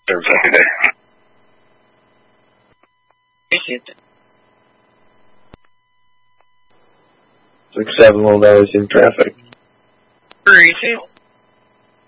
Serves every day. Appreciate it. 6-7 whole hours in traffic. Appreciate it.